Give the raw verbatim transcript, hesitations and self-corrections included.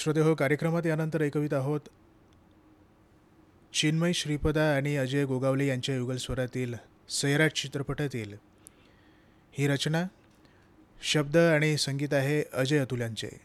श्रोते हो, कार्यक्रमात यानंतर ऐकवीत आहोत चिन्मय श्रीपदा आणि अजय गोगावले यांच्या युगल स्वरातील सैराट चित्रपटातील ही रचना. शब्द आणि संगीत आहे अजय अतुल यांचे.